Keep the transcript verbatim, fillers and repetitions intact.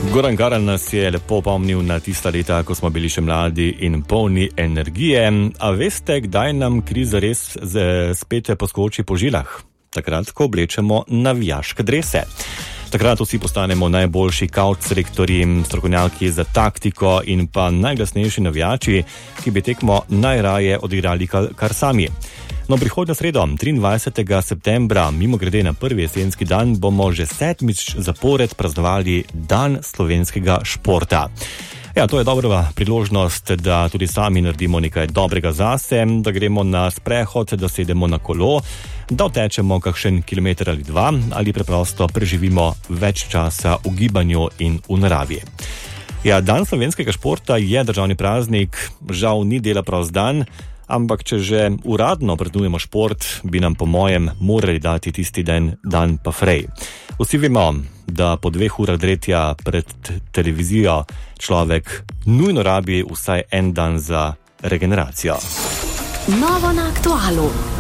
Goran Karan nas je lepo pomnil na tista leta, ko smo bili še mladi in polni energije. A veste, kdaj nam kriza res spet poskoči po žilah? Takrat, ko oblečemo navijaške drese. Takrat vsi postanemo najboljši kavč selektorji, strokovnjaki za taktiko in pa najglasnejši navijači, ki bi tekmo najraje odigrali kar sami. No, prihodnjo sredo, triindvajsetega septembra, mimogrede na prvi jesenski dan, bomo že sedmič zapored praznovali Dan slovenskega športa. Ja, to je dobra priložnost, da tudi sami naredimo nekaj dobrega zase, da gremo na sprehod, da sedemo na kolo, da otečemo kakšen kilometer ali dva ali preprosto preživimo več časa v gibanju in v naravi. Ja, Dan slovenskega športa je državni praznik, žal ni dela prost dan, ampak če že uradno praznujemo šport, bi nam po mojem morali dati tisti den, dan pa frej. Vsi vemo, da po dveh urah dretja pred televizijo človek nujno rabi vsaj en dan za regeneracijo. Novo na aktualu.